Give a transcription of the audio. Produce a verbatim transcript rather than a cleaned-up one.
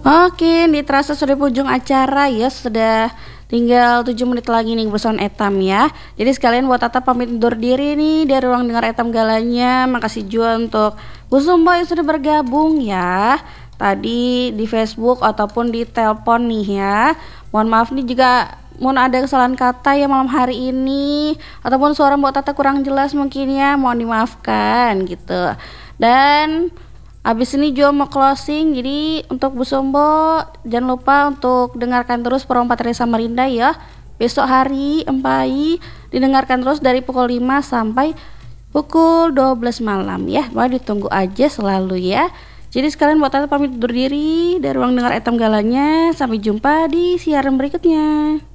Oke, ini terasa sudah di ujung acara ya, sudah tinggal tujuh menit lagi nih bersama Etam ya. Jadi sekalian buat Tata pamit undur diri nih dari ruang dengar Etam Galanya. Makasih juga untuk Bu Sumbo yang sudah bergabung ya tadi di Facebook ataupun di telepon nih ya. Mohon maaf nih juga mohon ada kesalahan kata ya malam hari ini, ataupun suara Mbak Tata kurang jelas mungkin ya, mohon dimaafkan gitu. Dan abis ini juga mau closing, jadi untuk Bu Sombo jangan lupa untuk dengarkan terus Program Patria Samarinda ya. Besok hari Empai didengarkan terus dari pukul lima sampai pukul dua belas malam ya. Mau ditunggu aja selalu ya. Jadi sekalian buat Tata pamit undur diri dari ruang dengar Etam Galanya. Sampai jumpa di siaran berikutnya.